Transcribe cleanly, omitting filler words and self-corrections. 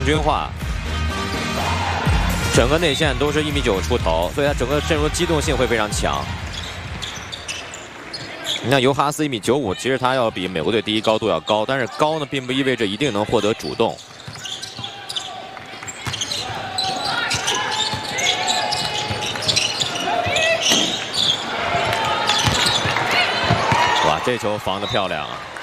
均化，整个内线都是1.9米出头，所以他整个阵容机动性会非常强。你看尤哈斯1.95米，其实他要比美国队第一高度要高，但是高呢，并不意味着一定能获得主动。哇，这球防得漂亮啊！